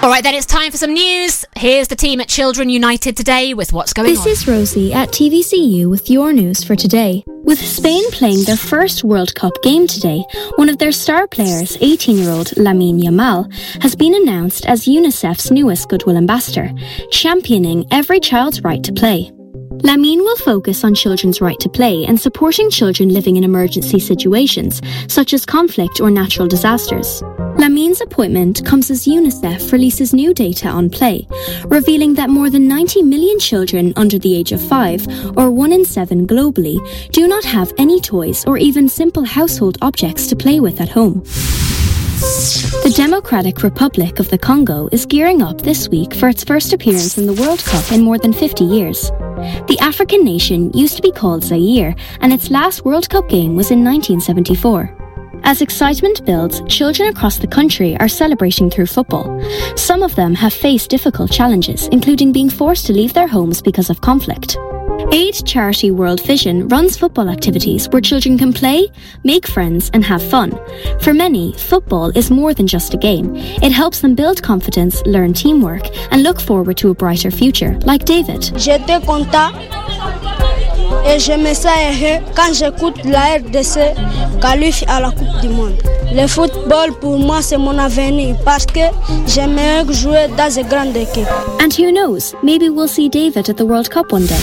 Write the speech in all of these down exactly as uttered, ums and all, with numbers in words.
All right, then it's time for some news. Here's the team at Children United today with what's going this on. This is Rosie at T V C U with your news for today. With Spain playing their first World Cup game today, one of their star players, eighteen-year-old Lamine Yamal, has been announced as UNICEF's newest Goodwill Ambassador, championing every child's right to play. Lamine will focus on children's right to play and supporting children living in emergency situations, such as conflict or natural disasters. Lamine's appointment comes as UNICEF releases new data on play, revealing that more than ninety million children under the age of five, or one in seven globally, do not have any toys or even simple household objects to play with at home. The Democratic Republic of the Congo is gearing up this week for its first appearance in the World Cup in more than fifty years. The African nation used to be called Zaire, and its last World Cup game was in nineteen seventy-four. As excitement builds, children across the country are celebrating through football. Some of them have faced difficult challenges, including being forced to leave their homes because of conflict. Aid charity World Vision runs football activities where children can play, make friends and have fun. For many, football is more than just a game. It helps them build confidence, learn teamwork and look forward to a brighter future, like David. J'étais content et je me sens heureux quand j'écoute la R D C qualifie à la Coupe du Monde. Le football pour moi c'est mon avenir parce que j'aimerais jouer dans une grande équipe. And who knows, maybe we'll see David at the World Cup one day.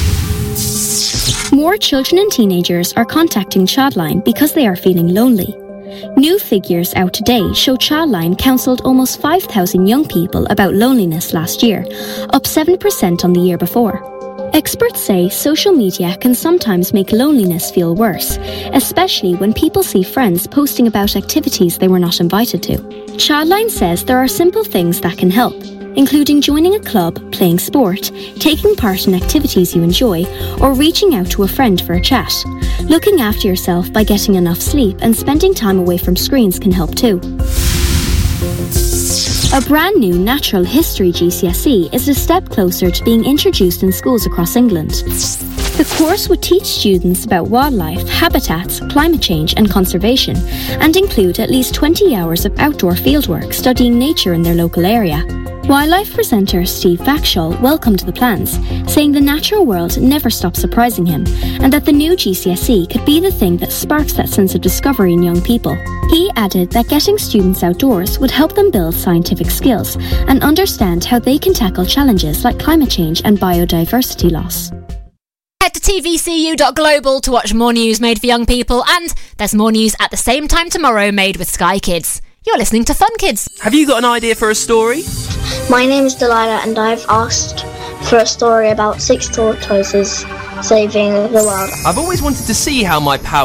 More children and teenagers are contacting Childline because they are feeling lonely. New figures out today show Childline counselled almost five thousand young people about loneliness last year, up seven percent on the year before. Experts say social media can sometimes make loneliness feel worse, especially when people see friends posting about activities they were not invited to. Childline says there are simple things that can help, including joining a club, playing sport, taking part in activities you enjoy, or reaching out to a friend for a chat. Looking after yourself by getting enough sleep and spending time away from screens can help too. A brand new Natural History G C S E is a step closer to being introduced in schools across England. The course would teach students about wildlife, habitats, climate change and conservation, and include at least twenty hours of outdoor fieldwork studying nature in their local area. Wildlife presenter Steve Vaxhall welcomed the plans, saying the natural world never stops surprising him, and that the new G C S E could be the thing that sparks that sense of discovery in young people. He added that getting students outdoors would help them build scientific skills and understand how they can tackle challenges like climate change and biodiversity loss. Head to T V C U dot global to watch more news made for young people, and there's more news at the same time tomorrow made with Sky Kids. You're listening to Fun Kids. Have you got an idea for a story? My name is Delilah and I've asked for a story about six tortoises saving the world. I've always wanted to see how my power